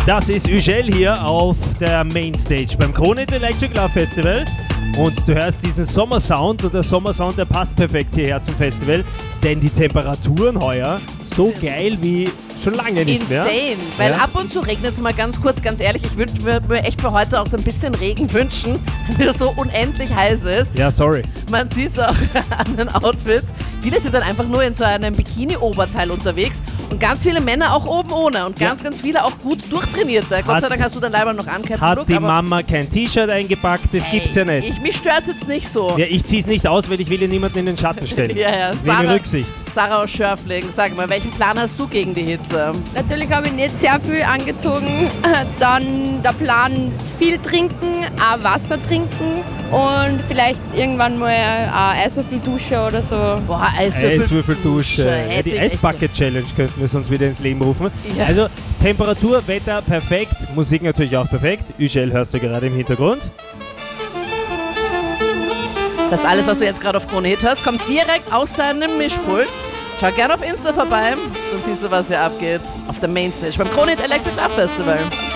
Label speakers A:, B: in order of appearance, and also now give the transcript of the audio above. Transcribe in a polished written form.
A: Das ist Ugel hier auf der Mainstage beim Kronit Electric Love Festival. Und du hörst diesen Sommersound und der Sommersound, der passt perfekt hierher zum Festival, denn die Temperaturen heuer so geil wie schon lange nicht mehr.
B: Insane, weil ab und zu regnet es mal ganz kurz, ganz ehrlich, ich würde mir echt für heute auch so ein bisschen Regen wünschen, weil es so unendlich heiß ist.
A: Ja, sorry.
B: Man sieht es auch an den Outfits. Viele sind dann einfach nur in so einem Bikini-Oberteil unterwegs und ganz viele Männer auch oben ohne und ganz viele auch gut durchtrainierte. Gott sei Dank hast du dein Leiber noch an, Captain
A: Hat
B: Luke,
A: die Mama kein T-Shirt eingepackt? Das gibt's ja nicht.
B: Mich stört jetzt nicht so.
A: Ja, ich zieh's nicht aus, weil ich will ja niemanden in den Schatten stellen.
B: Ja.
A: Wenig Rücksicht.
B: Sarah aus Schörfling, sag mal, welchen Plan hast du gegen die Hitze?
C: Natürlich habe ich nicht sehr viel angezogen. Dann der Plan, viel trinken, auch Wasser trinken und vielleicht irgendwann mal eine Eiswürfeldusche oder so.
B: Boah,
A: Eiswürfeldusche. Ja, die Eisbucket-Challenge könnten wir uns wieder ins Leben rufen. Ja. Also Temperatur, Wetter perfekt, Musik natürlich auch perfekt. Ugel hörst du gerade im Hintergrund.
B: Das alles, was du jetzt gerade auf Krone Hit hörst, kommt direkt aus seinem Mischpult. Schau gerne auf Insta vorbei, dann siehst du, was hier abgeht auf der Mainstage beim Krone Hit Electric Love Festival.